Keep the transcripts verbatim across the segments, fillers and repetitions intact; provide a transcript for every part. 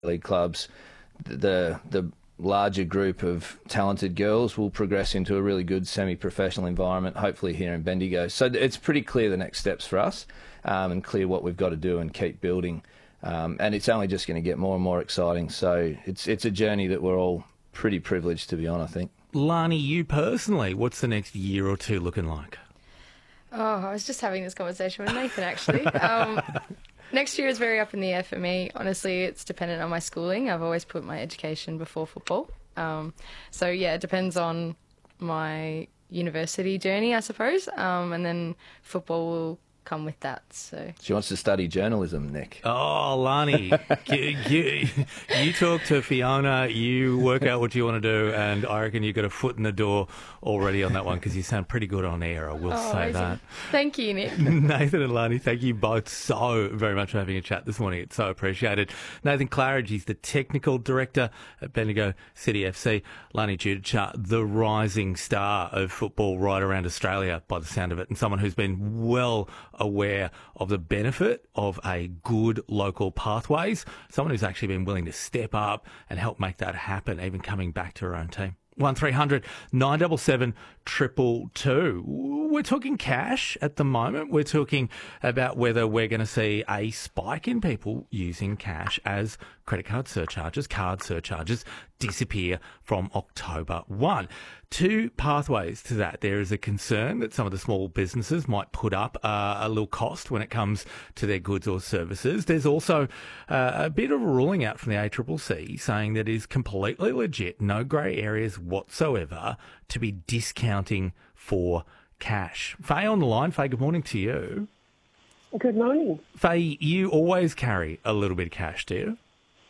league clubs, the the larger group of talented girls will progress into a really good semi-professional environment, hopefully here in Bendigo. So it's pretty clear the next steps for us, um, and clear what we've got to do and keep building. Um, and it's only just going to get more and more exciting. So it's it's a journey that we're all pretty privileged to be on, I think. Lani, you personally, what's the next year or two looking like? Oh, I was just having this conversation with Nathan, actually. Um, next year is very up in the air for me. Honestly, it's dependent on my schooling. I've always put my education before football. Um, so, yeah, it depends on my university journey, I suppose. Um, and then football will come with that. So she wants to study journalism, Nick. Oh, Lani, you, you, you talk to Fiona, you work out what you want to do, and I reckon you've got a foot in the door already on that one because you sound pretty good on air, I will oh, say amazing. that. Thank you, Nick. Nathan and Lani, thank you both so very much for having a chat this morning. It's so appreciated. Nathan Claridge, he's the Technical Director at Bendigo City F C. Lani Judica, the rising star of football right around Australia by the sound of it, and someone who's been well aware of the benefit of a good local pathways, someone who's actually been willing to step up and help make that happen, even coming back to her own team. one three hundred nine seven seven two two two. We're talking cash at the moment. We're talking about whether we're going to see a spike in people using cash as credit card surcharges, card surcharges disappear from October first. Two pathways to that. There is a concern that some of the small businesses might put up uh, a little cost when it comes to their goods or services. There's also uh, a bit of a ruling out from the A C C C saying that it is completely legit, no grey areas whatsoever, to be discounting for cash. Faye on the line. Faye, good morning to you. Good morning. Faye, you always carry a little bit of cash, do you?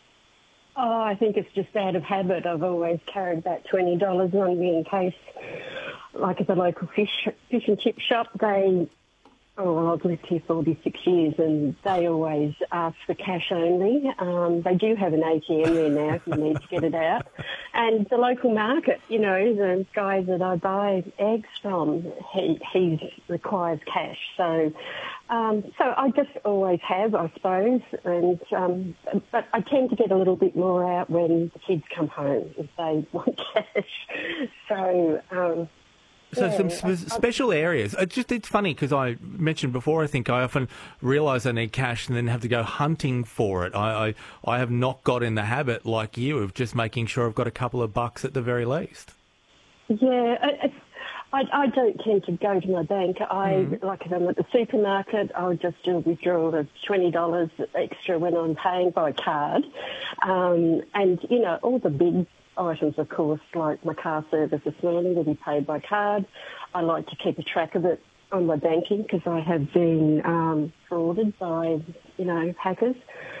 Oh, I think it's just out of habit. I've always carried that twenty dollars on me in case, like at the local fish fish and chip shop, they, oh, well, I've lived here forty-six years and they always ask for cash only. Um, they do have an A T M there now if you need to get it out. And the local market, you know, the guy that I buy eggs from, he, he requires cash. So, um, so I just always have, I suppose. And um, but I tend to get a little bit more out when the kids come home if they want cash. So. Um, So yeah, some spe- special areas. It's just it's funny because I mentioned before. I think I often realise I need cash and then have to go hunting for it. I, I I have not got in the habit like you of just making sure I've got a couple of bucks at the very least. Yeah, I, I, I don't tend to go to my bank. I mm. like if I'm at the supermarket, I'll just do a withdrawal of twenty dollars extra when I'm paying by card, um, and you know all the big items, of course, like my car service this morning will be paid by card. I like to keep a track of it on my banking because I have been um, frauded by, you know, hackers.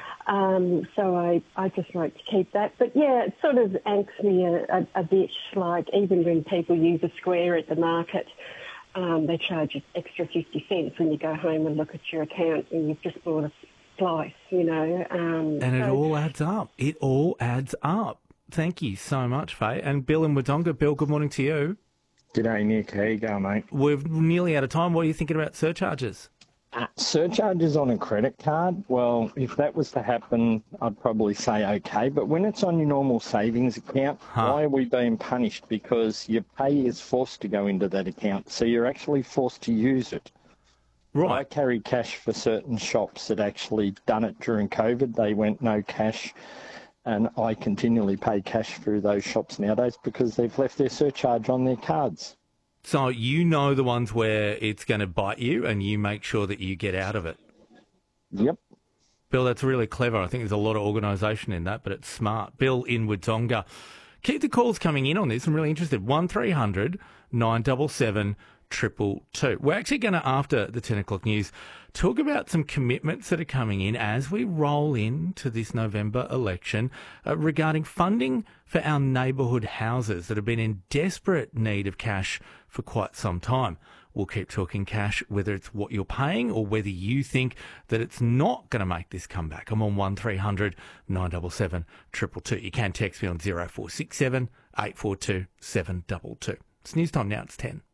Um, so I, I just like to keep that. But, yeah, it sort of angst me a, a, a bit, like even when people use a square at the market, um, they charge you extra fifty cents when you go home and look at your account and you've just bought a slice, you know. Um, and it so, all adds up. It all adds up. Thank you so much, Faye. And Bill in Wodonga. Bill, good morning to you. G'day, Nick. How you going, mate? We're nearly out of time. What are you thinking about surcharges? Uh, surcharges on a credit card? Well, if that was to happen, I'd probably say okay. But when it's on your normal savings account, huh. why are we being punished? Because your pay is forced to go into that account, so you're actually forced to use it. Right. I carry cash for certain shops that actually done it during COVID. They went no cash. And I continually pay cash through those shops nowadays because they've left their surcharge on their cards. So you know the ones where it's going to bite you and you make sure that you get out of it. Yep. Bill, that's really clever. I think there's a lot of organisation in that, but it's smart. Bill in Wodonga. Keep the calls coming in on this. I'm really interested. one three hundred nine seven seven triple two. We're actually going to, after the ten o'clock news, talk about some commitments that are coming in as we roll into this November election uh, regarding funding for our neighbourhood houses that have been in desperate need of cash for quite some time. We'll keep talking cash, whether it's what you're paying or whether you think that it's not going to make this comeback. I'm on one three hundred nine seven seven triple two. You can text me on zero four six seven eight four two seven two two. It's news time now. It's ten.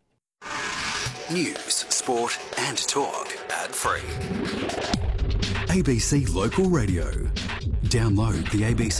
News, sport and talk ad free. A B C Local Radio. Download the A B C